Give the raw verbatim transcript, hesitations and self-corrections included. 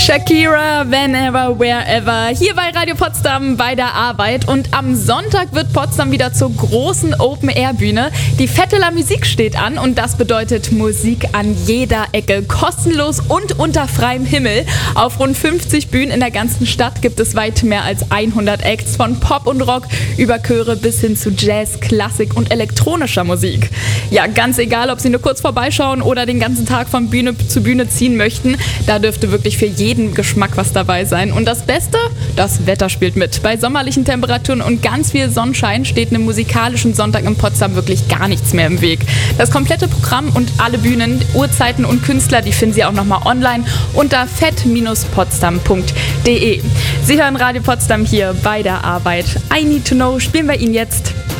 Shakira, Whenever, Wherever, hier bei Radio Potsdam bei der Arbeit. Und am Sonntag wird Potsdam wieder zur großen Open-Air-Bühne. Die Vetteler Musik steht an und das bedeutet Musik an jeder Ecke. Kostenlos und unter freiem Himmel. Auf rund fünfzig Bühnen in der ganzen Stadt gibt es weit mehr als hundert Acts, von Pop und Rock über Chöre bis hin zu Jazz, Klassik und elektronischer Musik. Ja, ganz egal, ob Sie nur kurz vorbeischauen oder den ganzen Tag von Bühne zu Bühne ziehen möchten, da dürfte wirklich für jeden Geschmack was dabei sein. Und das Beste, das Wetter spielt mit. Bei sommerlichen Temperaturen und ganz viel Sonnenschein steht einem musikalischen Sonntag in Potsdam wirklich gar nichts mehr im Weg. Das komplette Programm und alle Bühnen, Uhrzeiten und Künstler, die finden Sie auch nochmal online unter fett potsdam punkt de. Sie hören Radio Potsdam hier bei der Arbeit. I Need to Know spielen wir Ihnen jetzt.